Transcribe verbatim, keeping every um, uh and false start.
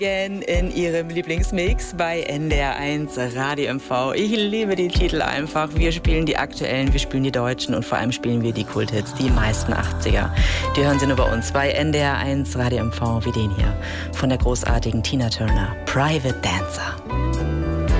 In ihrem Lieblingsmix bei N D R eins Radio M V. Ich liebe die Titel einfach. Wir spielen die aktuellen, wir spielen die deutschen und vor allem spielen wir die Kulthits, die meisten achtziger. Die hören Sie nur bei uns bei N D R eins Radio M V, wie den hier von der großartigen Tina Turner, Private Dancer.